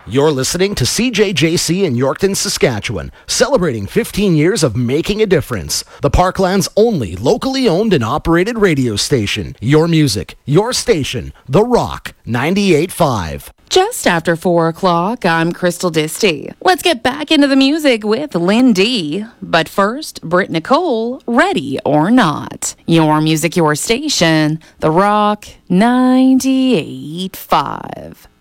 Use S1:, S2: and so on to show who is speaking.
S1: You're listening to CJJC in Yorkton, Saskatchewan, celebrating 15 years of making a difference. The Parkland's only locally owned and operated radio station. Your music, your station, The Rock 98.5.
S2: Just after 4 o'clock, I'm Crystal Disty. Let's get back into the music with Lynn D. But first, Britt Nicole, Ready or Not. Your music, your station, The Rock 98.5.